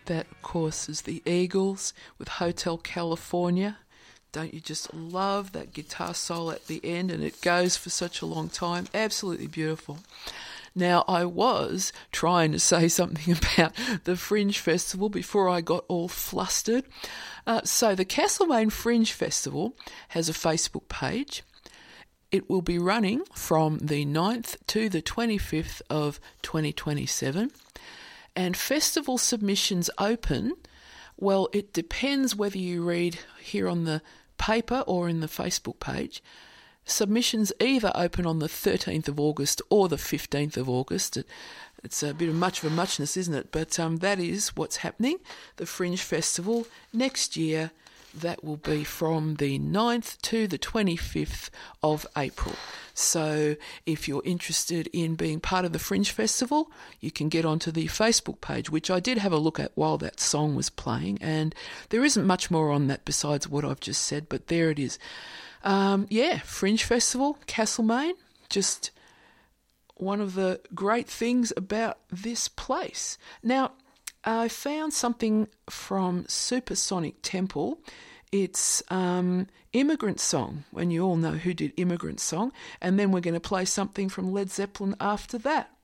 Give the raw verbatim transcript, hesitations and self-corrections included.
That, of course, is the Eagles with Hotel California. Don't you just love that guitar solo at the end? And it goes for such a long time. Absolutely beautiful. Now, I was trying to say something about the Fringe Festival before I got all flustered. Uh, so the Castlemaine Fringe Festival has a Facebook page. It will be running from the ninth to the twenty-fifth of twenty twenty-seven. And festival submissions open, well, it depends whether you read here on the paper or in the Facebook page. Submissions either open on the thirteenth of August or the fifteenth of August. It, it's a bit of much of a muchness, isn't it? But um, that is what's happening. The Fringe Festival next year, that will be from the ninth to the twenty-fifth of April. So if you're interested in being part of the Fringe Festival, you can get onto the Facebook page, which I did have a look at while that song was playing, and there isn't much more on that besides what I've just said, but there it is. Um, yeah, Fringe Festival, Castlemaine, just one of the great things about this place. Now, I found something from Supersonic Temple. It's um, Immigrant Song, and you all know who did Immigrant Song, and then we're going to play something from Led Zeppelin after that.